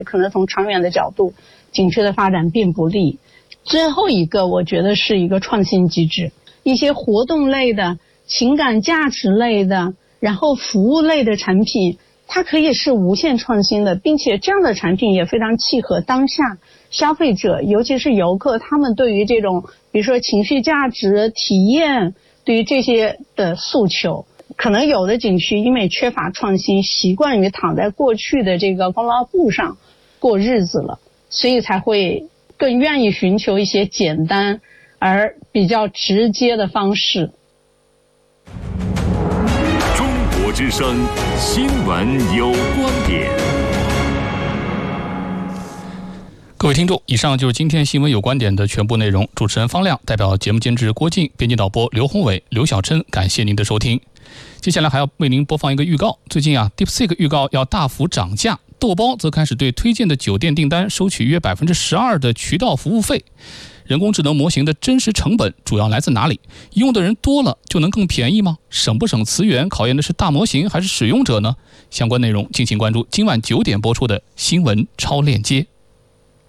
可能从长远的角度，景区的发展并不利。最后一个，我觉得是一个创新机制，一些活动类的、情感价值类的，然后服务类的产品，它可以是无限创新的，并且这样的产品也非常契合当下消费者，尤其是游客，他们对于这种比如说情绪价值、体验，对于这些的诉求。可能有的景区因为缺乏创新，习惯于躺在过去的这个功劳簿上过日子了，所以才会更愿意寻求一些简单而比较直接的方式。 中国之声新闻有观点。 各位听众，以上就是今天新闻有观点的全部内容。主持人方亮，代表节目监制郭靖，编辑导播刘宏伟、刘小琛，感谢您的收听。接下来还要为您播放一个预告。最近DeepSeek 预告要大幅涨价，豆包则开始对推荐的酒店订单收取约12%的渠道服务费。人工智能模型的真实成本主要来自哪里？用的人多了就能更便宜吗？省不省资源考验的是大模型还是使用者呢？相关内容敬请关注今晚9点播出的新闻超链接。